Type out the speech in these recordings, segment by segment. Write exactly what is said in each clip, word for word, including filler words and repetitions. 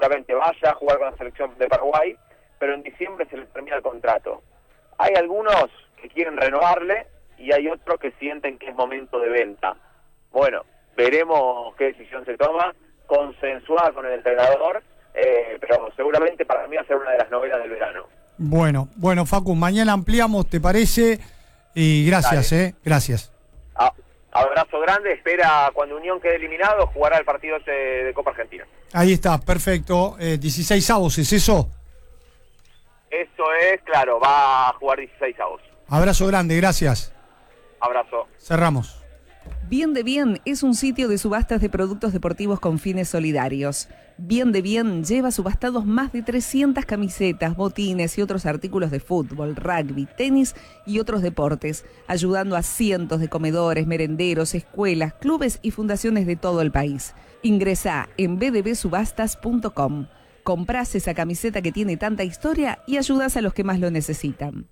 seguramente vaya a jugar con la selección de Paraguay, pero en diciembre se le termina el contrato. Hay algunos que quieren renovarle y hay otros que sienten que es momento de venta. Bueno, veremos qué decisión se toma, consensuada con el entrenador, eh, pero seguramente para mí va a ser una de las novelas del verano. Bueno, bueno, Facu, mañana ampliamos, ¿te parece? Y gracias, Dale. eh, gracias. Ah, abrazo grande, espera cuando Unión quede eliminado, jugará el partido ese de Copa Argentina. Ahí está, perfecto. Eh, dieciséis avos, ¿es eso? Eso es, claro, va a jugar dieciséis avos. Abrazo grande, gracias. Abrazo. Cerramos. Bien de Bien es un sitio de subastas de productos deportivos con fines solidarios. Bien de Bien lleva subastados más de trescientas camisetas, botines y otros artículos de fútbol, rugby, tenis y otros deportes, ayudando a cientos de comedores, merenderos, escuelas, clubes y fundaciones de todo el país. Ingresá en b d b subastas punto com. Comprás esa camiseta que tiene tanta historia y ayudás a los que más lo necesitan.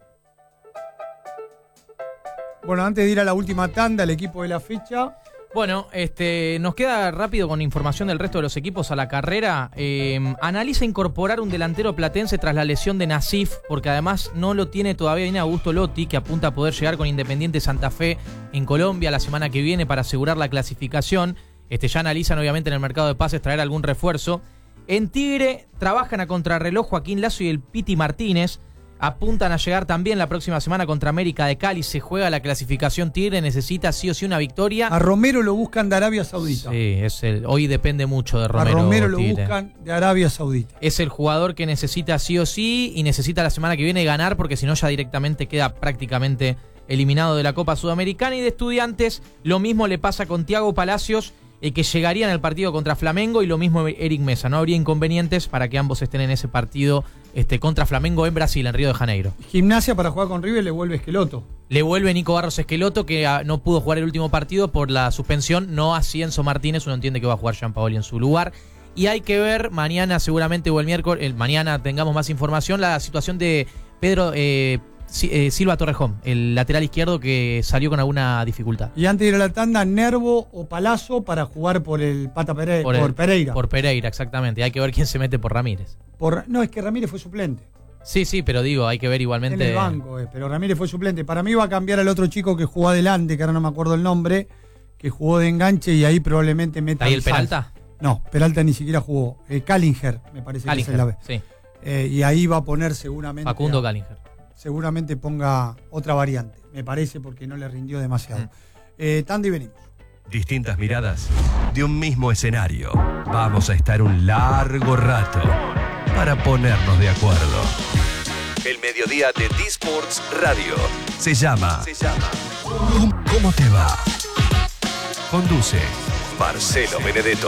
Bueno, antes de ir a la última tanda, el equipo de la fecha. Bueno, este, nos queda rápido con información del resto de los equipos a la carrera. Eh, analiza incorporar un delantero platense tras la lesión de Nasif, porque además no lo tiene todavía bien Augusto Lotti, que apunta a poder llegar con Independiente Santa Fe en Colombia la semana que viene para asegurar la clasificación. Este, ya analizan obviamente en el mercado de pases traer algún refuerzo. En Tigre trabajan a contrarreloj Joaquín Lazo y el Piti Martínez. Apuntan a llegar también la próxima semana contra América de Cali. Se juega la clasificación. Tigre necesita sí o sí una victoria. A Romero lo buscan de Arabia Saudita. Sí, es el, hoy depende mucho de Romero. A Romero lo Tigre. buscan de Arabia Saudita. Es el jugador que necesita sí o sí y necesita la semana que viene ganar, porque si no ya directamente queda prácticamente eliminado de la Copa Sudamericana. Y de Estudiantes lo mismo le pasa con Thiago Palacios, eh, que llegaría en el partido contra Flamengo, y lo mismo Eric Mesa. No habría inconvenientes para que ambos estén en ese partido este, contra Flamengo en Brasil, en Río de Janeiro. Gimnasia para jugar con River le vuelve Esqueloto. Le vuelve Nico Barros Esqueloto, que a, no pudo jugar el último partido por la suspensión. No así Enzo Martínez, uno entiende que va a jugar Gianpaoli en su lugar. Y hay que ver mañana seguramente o el miércoles, el mañana tengamos más información, la situación de Pedro eh, eh, Silva Torrejón, el lateral izquierdo que salió con alguna dificultad. Y antes de ir a la tanda, Nervo o Palazzo para jugar por el Pata Pereira. Por, el, por Pereira. Por Pereira, exactamente. Hay que ver quién se mete por Ramírez. Por, no, es que Ramírez fue suplente. Sí, sí, pero digo, hay que ver igualmente. En el banco, eh, pero Ramírez fue suplente. Para mí va a cambiar al otro chico que jugó adelante, que ahora no me acuerdo el nombre, que jugó de enganche y ahí probablemente meta. ¿Ahí el Peralta? No, Peralta ni siquiera jugó. Eh, Callinger, me parece Callinger, que es el ave. Sí. Eh, y ahí va a poner seguramente. Facundo a, Callinger. Seguramente ponga otra variante, me parece, porque no le rindió demasiado. Mm. Eh, Tandy, venimos. Distintas miradas de un mismo escenario. Vamos a estar un largo rato para ponernos de acuerdo. El mediodía de D-Sports Radio se llama, se llama ¿Cómo te va? Conduce Marcelo Benedetto.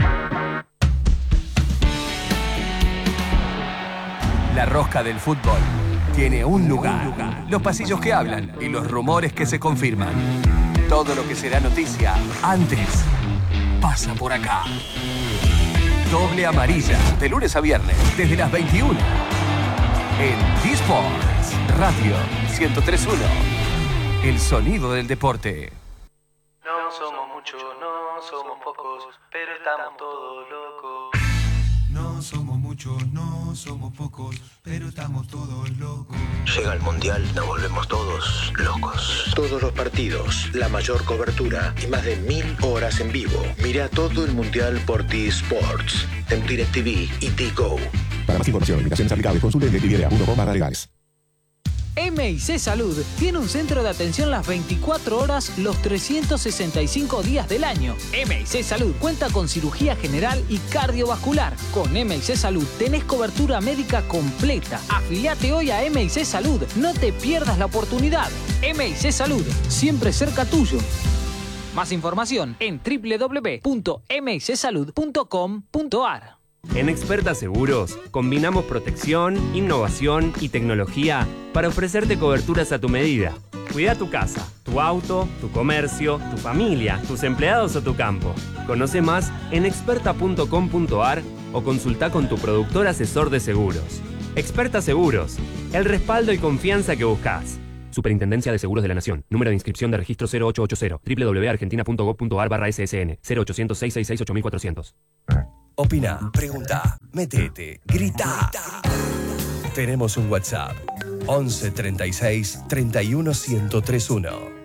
La rosca del fútbol tiene un lugar. Los pasillos que hablan y los rumores que se confirman. Todo lo que será noticia antes pasa por acá. Doble amarilla, de lunes a viernes, desde las veintiuna. En D-Sports Radio ciento tres punto uno. El sonido del deporte. No somos muchos, no somos pocos, pero estamos todos locos. No somos muchos, no somos pocos, pero estamos todos locos. Llega el Mundial, nos volvemos todos locos. Todos los partidos, la mayor cobertura y más de mil horas en vivo. Mira todo el Mundial por T-Sports, en DirecTV y T-Go. Para más información, limitaciones aplicables, consulte en directv punto com barra legales. M I C Salud tiene un centro de atención las veinticuatro horas, los trescientos sesenta y cinco días del año. M I C Salud cuenta con cirugía general y cardiovascular. Con M I C Salud tenés cobertura médica completa. Afiliate hoy a M I C Salud. No te pierdas la oportunidad. M I C Salud, siempre cerca tuyo. Más información en doble u doble u doble u punto m i c salud punto com punto a r. En Experta Seguros combinamos protección, innovación y tecnología para ofrecerte coberturas a tu medida. Cuida tu casa, tu auto, tu comercio, tu familia, tus empleados o tu campo. Conoce más en experta punto com punto a r o consulta con tu productor asesor de seguros. Experta Seguros, el respaldo y confianza que buscas. Superintendencia de Seguros de la Nación. Número de inscripción de registro cero ocho ocho cero. doble u doble u doble u punto argentina punto gob punto a r barra S S N. cero ochocientos, seiscientos sesenta y seis, ocho mil cuatrocientos. Opina, pregunta, metete, grita. Tenemos un WhatsApp. once treinta y seis treinta y uno ciento treinta y uno.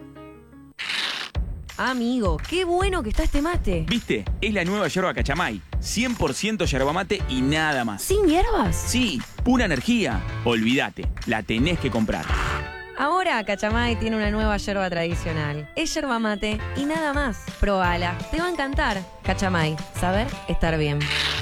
Amigo, qué bueno que está este mate. ¿Viste? Es la nueva yerba Cachamay. cien por ciento yerba mate y nada más. ¿Sin hierbas? Sí, pura energía. Olvídate, la tenés que comprar. Ahora Cachamay tiene una nueva yerba tradicional. Es yerba mate y nada más. Probala, te va a encantar. Cachamay, saber estar bien.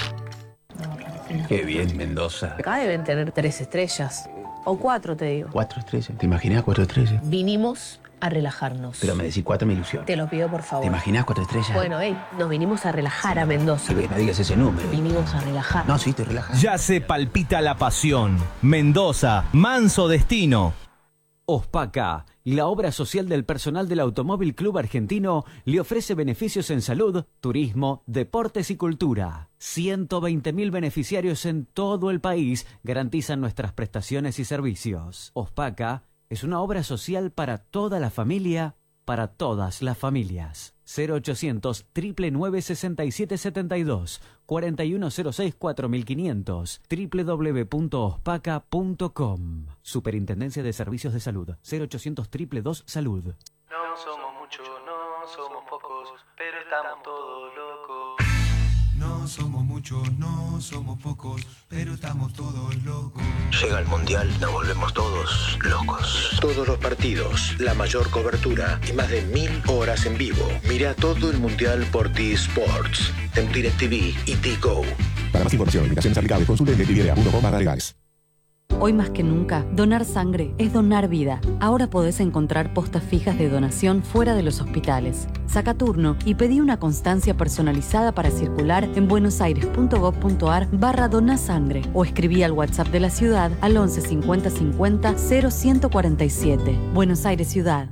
Qué bien, Mendoza. Acá deben tener tres estrellas. O cuatro, te digo. Cuatro estrellas. ¿Te imaginas cuatro estrellas? Vinimos a relajarnos. Pero me decís cuatro, me ilusión. Te lo pido, por favor. ¿Te imaginas cuatro estrellas? Bueno, hey, nos vinimos a relajar a Mendoza. Que no digas ese número. Vinimos a relajar. No, sí, estoy relajado. Ya se palpita la pasión. Mendoza, manso destino. Ospaca, la obra social del personal del Automóvil Club Argentino, le ofrece beneficios en salud, turismo, deportes y cultura. ciento veinte mil beneficiarios en todo el país garantizan nuestras prestaciones y servicios. Ospaca es una obra social para toda la familia, para todas las familias. cero ochocientos, nueve nueve nueve, seis siete siete dos, cuatro uno cero seis, cuatro cinco cero cero, doble u doble u doble u punto ospaca punto com. Superintendencia de Servicios de Salud. cero ochocientos, dos dos dos, salud. No somos muchos, no somos pocos, pero estamos todos locos. No somos muchos, no somos pocos, pero estamos todos locos. Llega el Mundial, nos volvemos todos locos. Todos los partidos, la mayor cobertura y más de mil horas en vivo. Mira todo el Mundial por T-Sports, en DirecTV y T-Go. Para más información y limitaciones aplicables, consulte en directv punto com barra legales. Hoy más que nunca, donar sangre es donar vida. Ahora podés encontrar postas fijas de donación fuera de los hospitales. Saca turno y pedí una constancia personalizada para circular en buenosaires.gov.ar barra donasangre o escribí al WhatsApp de la ciudad al once cincuenta cincuenta cero ciento cuarenta y siete. Buenos Aires Ciudad.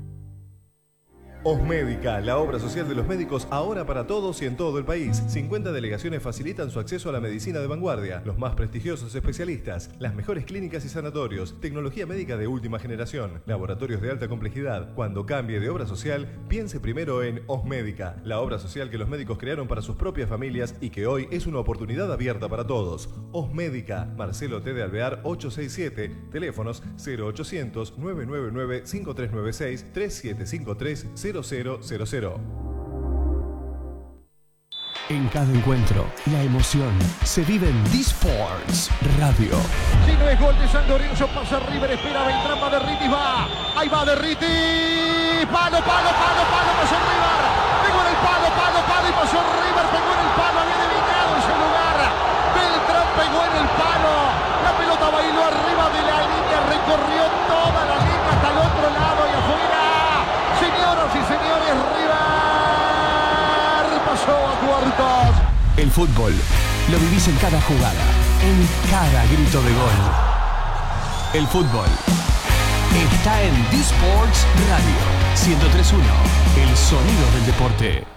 Osmédica, la obra social de los médicos ahora para todos y en todo el país. cincuenta delegaciones facilitan su acceso a la medicina de vanguardia, los más prestigiosos especialistas, las mejores clínicas y sanatorios, tecnología médica de última generación, laboratorios de alta complejidad. Cuando cambie de obra social, piense primero en Osmédica, la obra social que los médicos crearon para sus propias familias y que hoy es una oportunidad abierta para todos. Osmédica, Marcelo T. de Alvear ochocientos sesenta y siete, teléfonos cero ochocientos, nueve nueve nueve, cinco tres nueve seis, tres siete cinco tres, cero cero cero cero. En cada encuentro, la emoción se vive en D-Sports Radio. Si no es gol de San Lorenzo, pasa River, espera Beltrán, va Derritis, va. Ahí va Derritis. Palo, palo, palo, palo, pasó River. Pegó en el palo, palo, palo y pasó River. Pegó en el palo, había adivinado ese lugar. Beltrán pegó en el palo. La pelota bailó arriba de la línea, recorrió toda la línea hasta el otro lado y afuera. Señoras y señores, River pasó a cuartos. El fútbol lo vivís en cada jugada, en cada grito de gol. El fútbol está en D-Sports Radio ciento tres punto uno, el sonido del deporte.